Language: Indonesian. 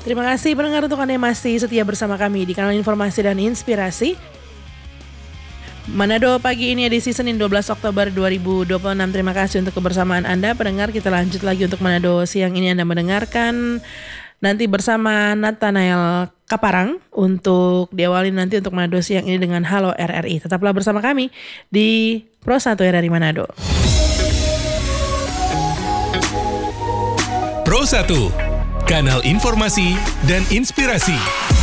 Terima kasih pendengar untuk Anda yang masih setia bersama kami di kanal Informasi dan Inspirasi. Manado pagi ini edisi Senin 12 Oktober 2026. Terima kasih untuk kebersamaan Anda pendengar. Kita lanjut lagi untuk Manado siang ini. Anda mendengarkan nanti bersama Nathanael Kaparang untuk diawali nanti untuk Manado siang ini dengan Halo RRI. Tetaplah bersama kami di Pro 1 RRI Manado. Pro 1, kanal informasi dan inspirasi.